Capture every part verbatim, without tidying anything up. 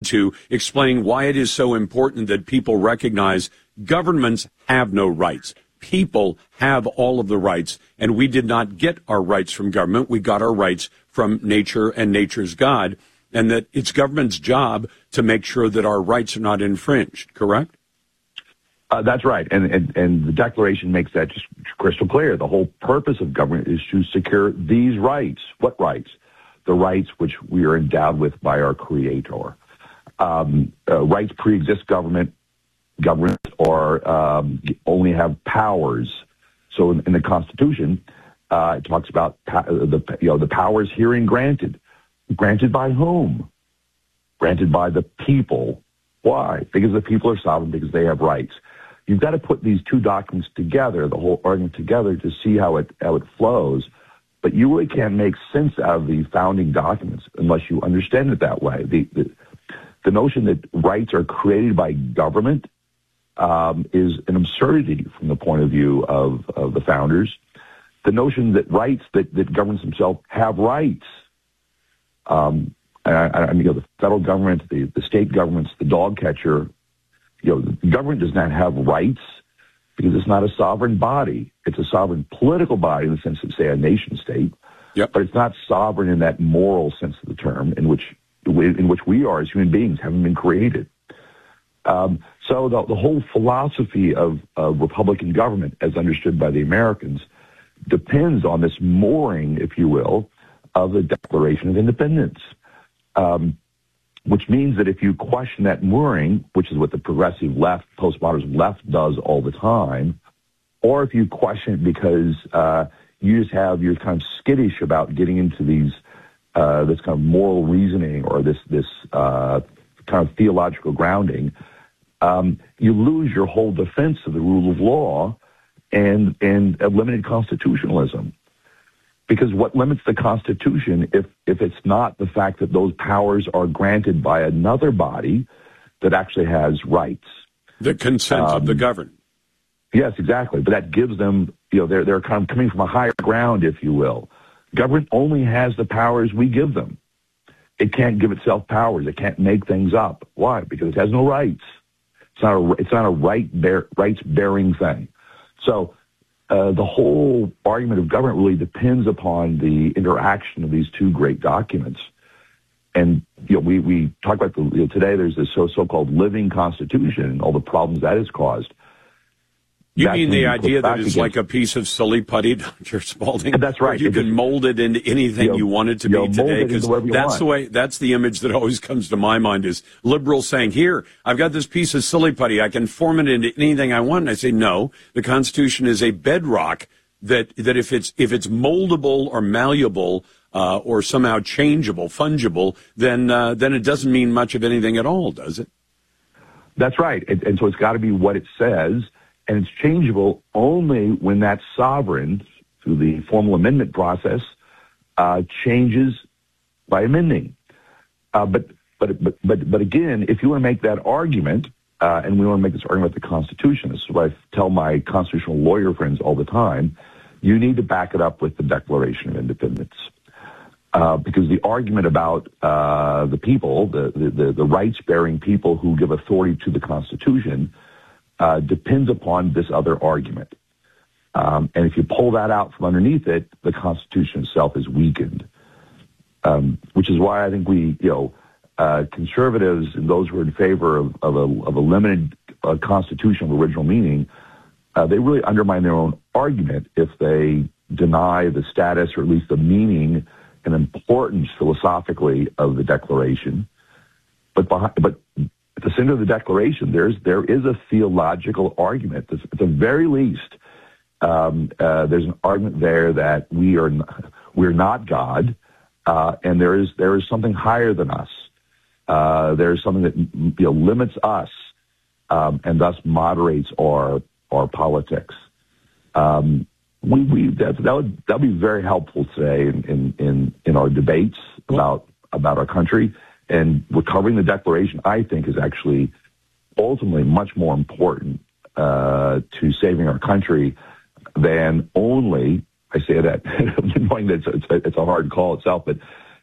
to explaining why it is so important that people recognize governments have no rights. People have all of the rights, and we did not get our rights from government. We got our rights from nature and nature's God, and that it's government's job to make sure that our rights are not infringed, correct? Uh, that's right, and, and and the Declaration makes that just crystal clear. The whole purpose of government is to secure these rights. What rights? The rights which we are endowed with by our Creator. Um, uh, rights pre-exist government. Governments are um, only have powers. So in, in the Constitution, uh, it talks about pa- the you know the powers herein granted. Granted by whom? Granted by the people. Why? Because the people are sovereign, because they have rights. You've got to put these two documents together, the whole argument together, to see how it how it flows. But you really can't make sense out of the founding documents unless you understand it that way. The the, the notion that rights are created by government um, is an absurdity from the point of view of, of the founders. The notion that rights, that, that governments themselves have rights. Um, I, I mean, you know, the federal government, the, the state governments, the dog catcher, you know, the government does not have rights because it's not a sovereign body. It's a sovereign political body in the sense of, say, a nation state. Yep. But it's not sovereign in that moral sense of the term, in which in which we are as human beings, having been created. Um, so the, the whole philosophy of, of Republican government, as understood by the Americans, depends on this mooring, if you will, of the Declaration of Independence. Um, which means that if you question that mooring, which is what the progressive left, postmodern left does all the time, or if you question it because uh, you just have, you're kind of skittish about getting into these, uh, this kind of moral reasoning or this, this uh, kind of theological grounding, um, you lose your whole defense of the rule of law and, and uh, limited constitutionalism. Because what limits the Constitution, if, if it's not the fact that those powers are granted by another body that actually has rights? The consent um, of the governed. Yes, exactly. But that gives them, you know, they're, they're kind of coming from a higher ground, if you will. Government only has the powers we give them. It can't give itself powers. It can't make things up. Why? Because it has no rights. It's not a, it's not a right bear, rights-bearing thing. So, Uh, the whole argument of government really depends upon the interaction of these two great documents. And, you know, we, we talk about the, you know, today there's this so, so-called living constitution and all the problems that has caused. You That's mean the you idea that it's against, like a piece of silly putty, Doctor Spalding? That's right. You can just, mold it into anything you, know, you want it to you be know, today, because that's want. the way, that's the image that always comes to my mind is liberals saying, here, I've got this piece of silly putty. I can form it into anything I want. And I say, no, the Constitution is a bedrock that, that if it's, if it's moldable or malleable, uh, or somehow changeable, fungible, then, uh, then it doesn't mean much of anything at all, does it? That's right. And, and so it's got to be what it says. And it's changeable only when that sovereign, through the formal amendment process, uh, changes by amending. Uh, but, but, but, but, but again, if you want to make that argument, uh, and we want to make this argument with the Constitution, this is what I tell my constitutional lawyer friends all the time, you need to back it up with the Declaration of Independence. Uh, because the argument about uh, the people, the, the, the rights-bearing people who give authority to the Constitution, Uh, depends upon this other argument. Um, and if you pull that out from underneath it, the Constitution itself is weakened. Um, which is why I think we, you know, uh, conservatives and those who are in favor of, of, a, of a limited uh, Constitution of original meaning, uh, they really undermine their own argument if they deny the status or at least the meaning and importance philosophically of the Declaration. But behind, but at the center of the Declaration, there's there is a theological argument. At the very least, um, uh, there's an argument there that we are not, we're not God, uh, and there is there is something higher than us. Uh, there is something that, you know, limits us, um, and thus moderates our our politics. Um, we we that, that would that would be very helpful today in in in, in our debates about about our country. And recovering the Declaration, I think, is actually ultimately much more important uh, to saving our country than only, I say that knowing that it's, it's, a, it's a hard call itself, but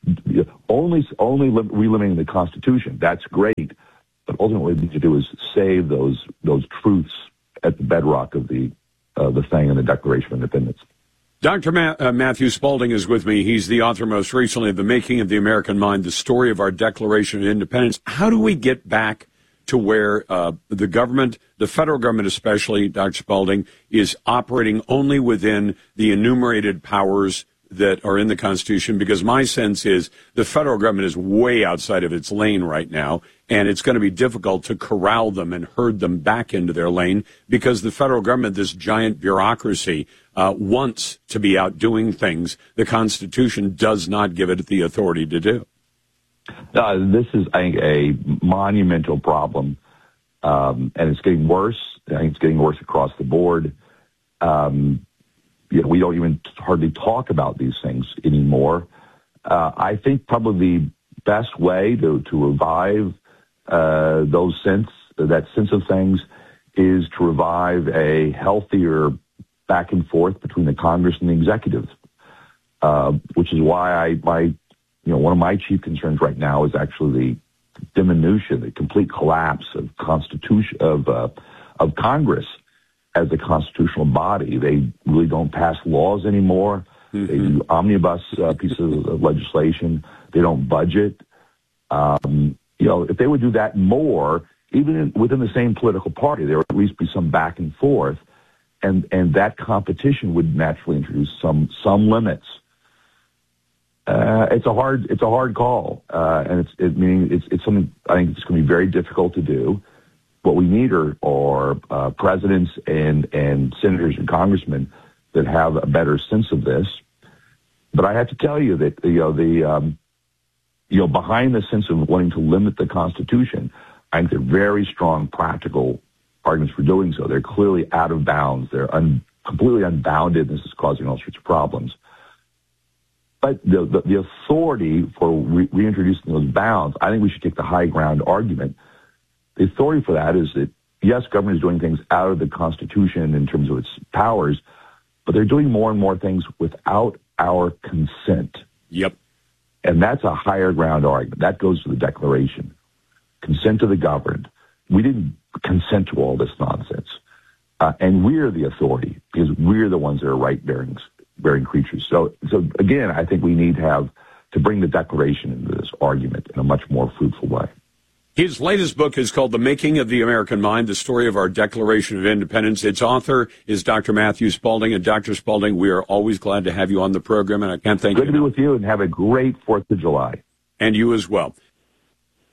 only only li- relimiting the Constitution. That's great, but ultimately what we need to do is save those those truths at the bedrock of the uh, the thing in the Declaration of Independence. Doctor Ma- uh, Matthew Spalding is with me. He's the author most recently of The Making of the American Mind, the story of our Declaration of Independence. How do we get back to where uh, the government, the federal government especially, Doctor Spalding, is operating only within the enumerated powers that are in the Constitution? Because my sense is the federal government is way outside of its lane right now, and it's going to be difficult to corral them and herd them back into their lane because the federal government, this giant bureaucracy, uh, wants to be out doing things the Constitution does not give it the authority to do. Uh, this is, I think, a monumental problem, um, and it's getting worse. I think it's getting worse across the board. Um, you know, we don't even hardly talk about these things anymore. Uh, I think probably the best way to, to revive uh, those sense, that sense of things is to revive a healthier back and forth between the Congress and the executive, uh, which is why I, my, you know, one of my chief concerns right now is actually the diminution, the complete collapse of constitution of uh, of Congress as a constitutional body. They really don't pass laws anymore. Mm-hmm. They do omnibus uh, pieces of legislation. They don't budget. Um, you know, if they would do that more, even in, within the same political party, there would at least be some back and forth, and and that competition would naturally introduce some some limits. Uh, it's a hard it's a hard call, uh, and it's it meaning it's it's something I think it's going to be very difficult to do. What we need are, are uh, presidents and and senators and congressmen that have a better sense of this. But I have to tell you that you know the um, you know behind the sense of wanting to limit the Constitution, I think they're very strong practical arguments for doing so. They're clearly out of bounds. They're un, completely unbounded. This is causing all sorts of problems. But the, the, the authority for re- reintroducing those bounds, I think we should take the high ground argument. The authority for that is that, yes, government is doing things out of the Constitution in terms of its powers, but they're doing more and more things without our consent. Yep. And that's a higher ground argument. That goes to the Declaration. Consent to the governed. We didn't consent to all this nonsense. Uh, and we're the authority because we're the ones that are right-bearing bearing creatures. So, so again, I think we need to have to bring the Declaration into this argument in a much more fruitful way. His latest book is called The Making of the American Mind, the story of our Declaration of Independence. Its author is Doctor Matthew Spalding. And Doctor Spalding, we are always glad to have you on the program, and I can't thank Good you. Good to be with you, and have a great fourth of July. And you as well.